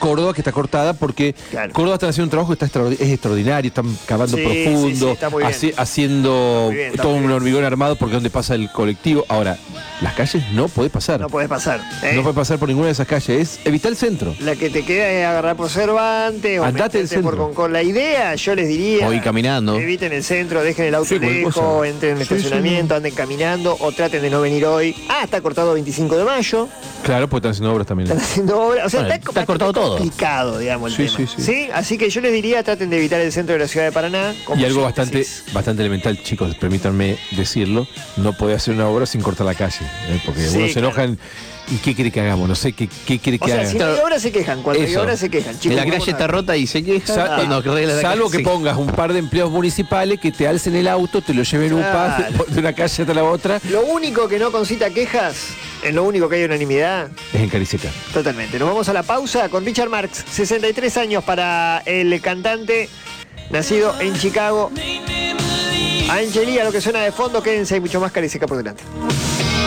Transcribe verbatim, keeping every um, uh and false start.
Córdoba, que está cortada porque Claro. Córdoba está haciendo un trabajo que está extraordi- es extraordinario, están cavando Sí, profundo, sí, sí, está muy bien. haci- haciendo Muy bien, está todo muy un bien. hormigón armado porque es donde pasa el colectivo. Ahora, las calles no puede pasar. No No, podés pasar. ¿eh? puede pasar por ninguna de esas calles. Es evitar el centro. La que te queda es agarrar por Cervantes o Andate meterte del por centro. Concón. La idea, yo les diría... O ir caminando. Eviten el centro, dejen el auto Sí, cualquier lejos, cosa. entren en el Sí, estacionamiento, anden caminando o traten de no venir hoy. Ah, está cortado veinticinco de mayo. Claro, porque están haciendo obras también. Están haciendo obras. O sea, Bueno, está, está cortado todo. complicado, digamos, el Sí, tema. sí, sí. Así que yo les diría, traten de evitar el centro de la ciudad de Paraná. como Y algo síntesis. bastante, bastante elemental, chicos, permítanme decirlo, no puede hacer una obra sin cortar la calle, ¿eh? Porque Sí, uno se claro. enojan. ¿Y qué quiere que hagamos? No sé, ¿qué, qué quiere O que sea, haga? si no hay obras se quejan. Cuando hay Eso. obras se quejan. Chicos, la ¿cómo calle no? está rota y se queja Sa- cuando arregla la Salvo calle. que Sí. pongas un par de empleados municipales que te alcen el auto, te lo lleven un Claro. par de una calle hasta la otra, Lo único que no concita quejas, en lo único que hay unanimidad, es en Cariseca. totalmente. Nos vamos a la pausa con Richard Marx, sesenta y tres años para el cantante, nacido en Chicago. Angelía, lo que suena de fondo, quédense, hay mucho más Cariseca por delante.